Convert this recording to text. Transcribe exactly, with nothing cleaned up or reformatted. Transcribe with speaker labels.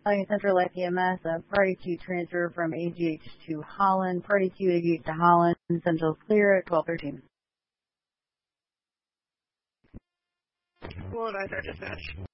Speaker 1: Calling Central Life E M S, uh, Party Q transfer from A G H to Holland. Party Q A G H to Holland. Central's clear at twelve thirteen.
Speaker 2: We'll advise our dispatch.